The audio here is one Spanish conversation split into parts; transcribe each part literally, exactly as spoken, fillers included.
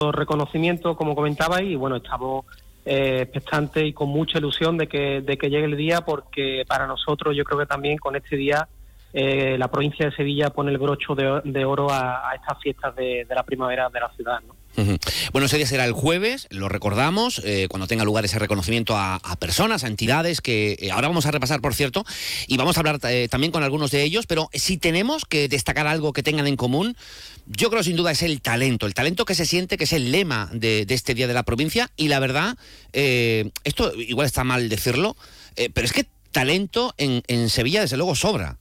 reconocimiento, como comentaba, y bueno, estamos eh, expectantes y con mucha ilusión de que, de que llegue el día, porque para nosotros yo creo que también con este día eh, la provincia de Sevilla pone el broche de, de oro a, a estas fiestas de, de la primavera de la ciudad, ¿no? Uh-huh. Bueno, ese día será el jueves, lo recordamos, eh, cuando tenga lugar ese reconocimiento a, a personas, a entidades, que eh, ahora vamos a repasar, por cierto, y vamos a hablar eh, también con algunos de ellos, pero si tenemos que destacar algo que tengan en común, yo creo sin duda es el talento, el talento que se siente, que es el lema de, de este Día de la Provincia, y la verdad, eh, esto igual está mal decirlo, eh, pero es que talento en, en Sevilla desde luego sobra.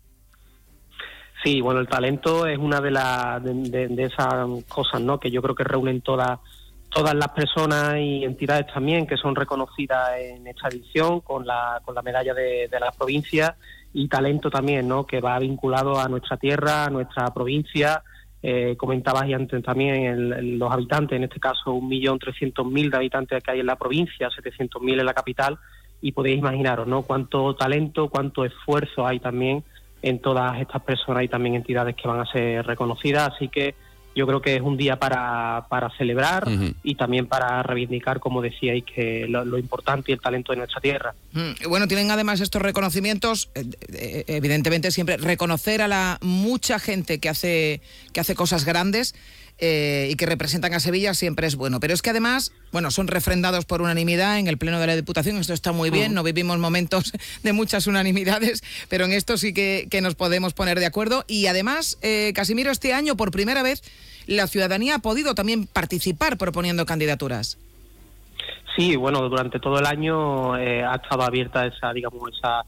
Sí, bueno, el talento es una de, la, de, de, de esas cosas, ¿no?, que yo creo que reúnen todas todas las personas y entidades también que son reconocidas en esta edición con la con la medalla de, de la provincia, y talento también, ¿no?, que va vinculado a nuestra tierra, a nuestra provincia. Eh, comentabas y antes también el, el, los habitantes, en este caso un millón trescientos mil de habitantes que hay en la provincia, setecientos mil en la capital, y podéis imaginaros, ¿no?, cuánto talento, cuánto esfuerzo hay también en todas estas personas y también entidades que van a ser reconocidas. Así que yo creo que es un día para, para celebrar uh-huh. y también para reivindicar, como decíais, que lo, lo importante y el talento de nuestra tierra. Mm, bueno, tienen además estos reconocimientos, eh, evidentemente siempre reconocer a la mucha gente que hace, que hace cosas grandes, Eh, y que representan a Sevilla siempre es bueno. Pero es que además, bueno, son refrendados por unanimidad en el Pleno de la Diputación. Esto está muy bien, no vivimos momentos de muchas unanimidades, pero en esto sí que, que nos podemos poner de acuerdo. Y además, eh, Casimiro, este año, por primera vez, la ciudadanía ha podido también participar proponiendo candidaturas. Sí, bueno, durante todo el año eh, ha estado abierta esa, digamos, esa...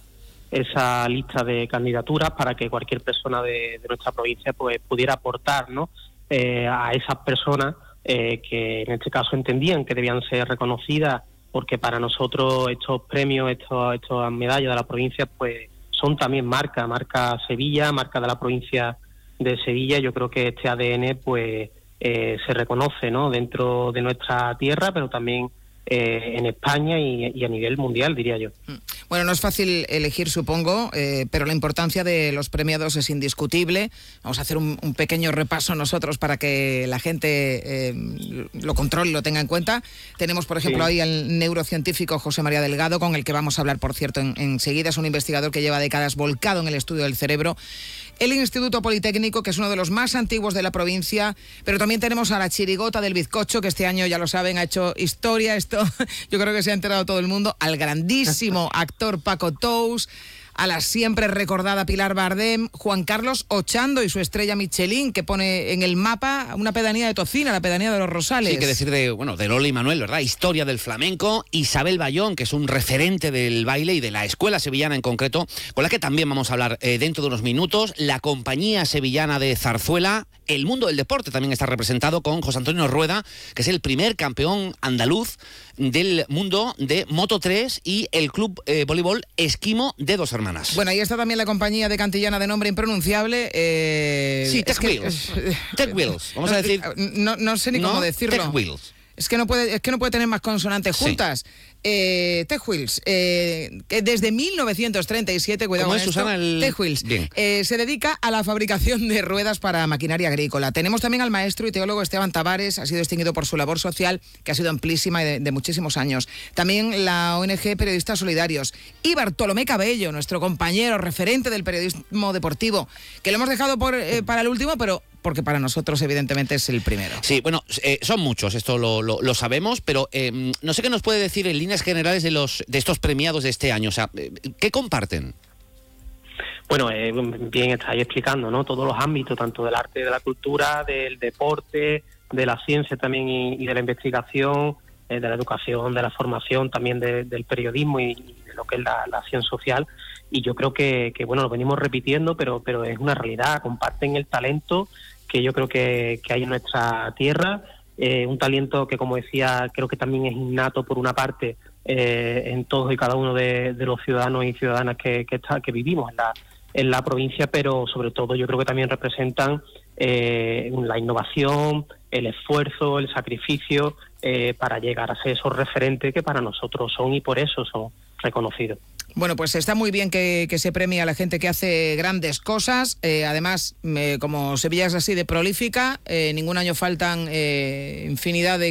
esa lista de candidaturas para que cualquier persona de, de nuestra provincia pues pudiera aportar, ¿no?, eh, a esas personas eh, que en este caso entendían que debían ser reconocidas, porque para nosotros estos premios, estos, estas medallas de la provincia pues son también marca, marca Sevilla, marca de la provincia de Sevilla. Yo creo que este A D N pues eh, se reconoce, ¿no?, dentro de nuestra tierra, pero también Eh, en España y, y a nivel mundial, diría yo. Bueno, no es fácil elegir, supongo, eh, pero la importancia de los premiados es indiscutible. Vamos a hacer un, un pequeño repaso nosotros para que la gente eh, lo controle y lo tenga en cuenta. Tenemos, por ejemplo, sí. ahí al neurocientífico José María Delgado, con el que vamos a hablar, por cierto, en, enseguida. Es un investigador que lleva décadas volcado en el estudio del cerebro. El Instituto Politécnico, que es uno de los más antiguos de la provincia, pero también tenemos a la chirigota del bizcocho, que este año, ya lo saben, ha hecho historia. Esto yo creo que se ha enterado todo el mundo. Al grandísimo actor Paco Tous, a la siempre recordada Pilar Bardem, Juan Carlos Ochando y su estrella Michelin, que pone en el mapa una pedanía de Tocina, la pedanía de Los Rosales. Sí, que decir de, bueno, de Lola y Manuel, ¿verdad? Historia del flamenco. Isabel Bayón, que es un referente del baile y de la escuela sevillana en concreto, con la que también vamos a hablar eh, dentro de unos minutos. La compañía sevillana de zarzuela. El mundo del deporte también está representado con José Antonio Rueda, que es el primer campeón andaluz del mundo de Moto tres, y el club eh, voleibol Esquimo de Dos Hermanas. Bueno, ahí está también la compañía de cantillana de nombre impronunciable. Eh, sí, Tech Wheels. Tech Wheels, vamos no, a decir. No, no sé ni ¿no? cómo decirlo. Tech Wheels. Es que no puede, es que no puede tener más consonantes juntas. Sí. Eh, Tech Wheels, eh, que desde mil novecientos treinta y siete, cuidado con esto, Susana, el... Tech Wheels, eh, se dedica a la fabricación de ruedas para maquinaria agrícola. Tenemos también al maestro y teólogo Esteban Tavares, ha sido distinguido por su labor social, que ha sido amplísima y de, de muchísimos años. También la O N G Periodistas Solidarios. Y Bartolomé Cabello, nuestro compañero, referente del periodismo deportivo, que lo hemos dejado por, eh, para el último, pero porque para nosotros evidentemente es el primero. Sí, bueno, eh, son muchos, esto lo, lo, lo sabemos, pero eh, no sé qué nos puede decir en líneas generales de los de estos premiados de este año. O sea, ¿qué comparten? Bueno, eh, bien estáis explicando, ¿no?, todos los ámbitos, tanto del arte, de la cultura, del deporte, de la ciencia también y, y de la investigación, eh, de la educación, de la formación, también de, del periodismo y, y de lo que es la, la acción social. Y yo creo que, que, bueno, lo venimos repitiendo, pero, pero es una realidad. Comparten el talento que yo creo que, que hay en nuestra tierra, eh, un talento que, como decía, creo que también es innato por una parte eh, en todos y cada uno de, de los ciudadanos y ciudadanas que, que, está, que vivimos en la, en la provincia, pero sobre todo yo creo que también representan eh, la innovación, el esfuerzo, el sacrificio eh, para llegar a ser esos referentes que para nosotros son y por eso son reconocidos. Bueno, pues está muy bien que, que se premie a la gente que hace grandes cosas. Eh, además, eh, como Sevilla es así de prolífica, eh, ningún año faltan eh, infinidad de